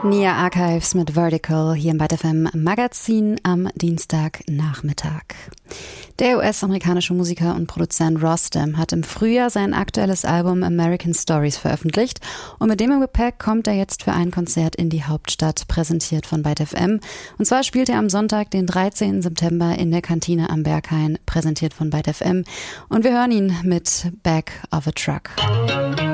Nia Archives mit Vertical hier im Byte FM Magazin am Dienstagnachmittag. Der US-amerikanische Musiker und Produzent Rostam hat im Frühjahr sein aktuelles Album American Stories veröffentlicht und mit dem im Gepäck kommt er jetzt für ein Konzert in die Hauptstadt, präsentiert von Byte FM. Und zwar spielt er am Sonntag, den 13. September in der Kantine am Berghain, präsentiert von Byte FM. Und wir hören ihn mit Back of a Truck.